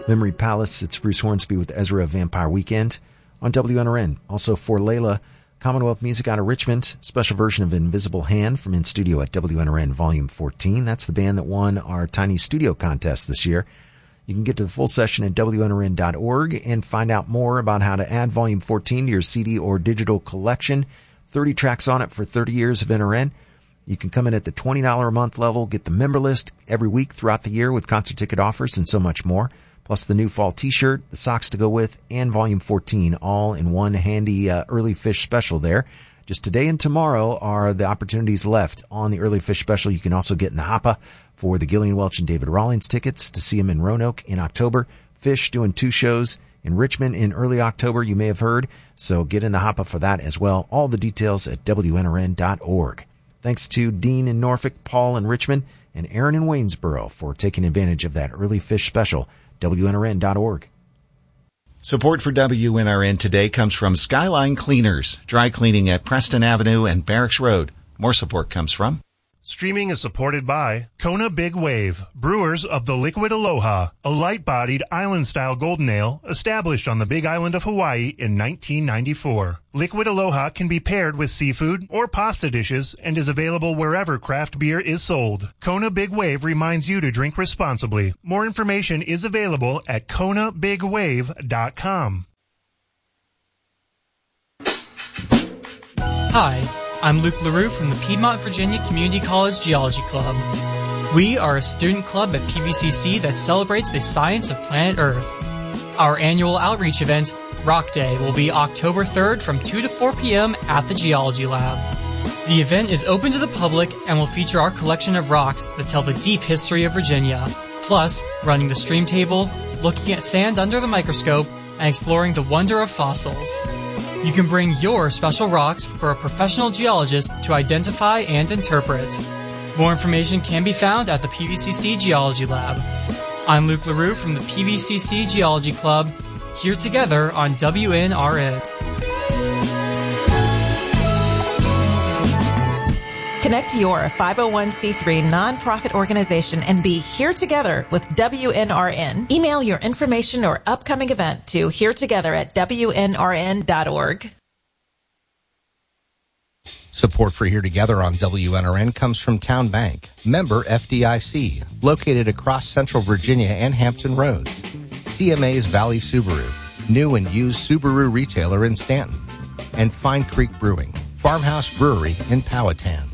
Memory Palace, it's Bruce Hornsby with Ezra Vampire Weekend on WNRN. Also for Layla, Commonwealth Music out of Richmond, special version of Invisible Hand from In Studio at WNRN Volume 14. That's the band that won our Tiny Studio contest this year. You can get to the full session at WNRN.org and find out more about how to add Volume 14 to your CD or digital collection. 30 tracks on it for 30 years of NRN. You can come in at the $20 a month level, get the member list every week throughout the year with concert ticket offers and so much more. Plus the new fall t-shirt, the socks to go with, and Volume 14, all in one handy Early Fish special there. Just today and tomorrow are the opportunities left on the Early Fish special. You can also get in the hoppa for the Gillian Welch and David Rawlings tickets to see him in Roanoke in October. Fish doing 2 shows in Richmond in early October, you may have heard. So get in the hoppa for that as well. All the details at WNRN.org. Thanks to Dean in Norfolk, Paul in Richmond, and Aaron in Waynesboro for taking advantage of that Early Fish special. WNRN.org. Support for WNRN today comes from Skyline Cleaners, dry cleaning at Preston Avenue and Barracks Road. More support comes from... Streaming is supported by Kona Big Wave, brewers of the Liquid Aloha, a light-bodied island-style golden ale established on the Big Island of Hawaii in 1994. Liquid Aloha can be paired with seafood or pasta dishes and is available wherever craft beer is sold. Kona Big Wave reminds you to drink responsibly. More information is available at KonaBigWave.com. Hi. I'm Luke LaRue from the Piedmont, Virginia Community College Geology Club. We are a student club at PVCC that celebrates the science of planet Earth. Our annual outreach event, Rock Day, will be October 3rd from 2 to 4 p.m. at the Geology Lab. The event is open to the public and will feature our collection of rocks that tell the deep history of Virginia, plus running the stream table, looking at sand under the microscope, and exploring the wonder of fossils. You can bring your special rocks for a professional geologist to identify and interpret. More information can be found at the PVCC Geology Lab. I'm Luke LaRue from the PVCC Geology Club, here together on WNRN. Connect your 501c3 nonprofit organization and be here together with WNRN. Email your information or upcoming event to heretogether@WNRN.org. Support for Here Together on WNRN comes from Town Bank, member FDIC, located across Central Virginia and Hampton Roads. CMA's Valley Subaru, new and used Subaru retailer in Stanton. And Fine Creek Brewing, Farmhouse Brewery in Powhatan.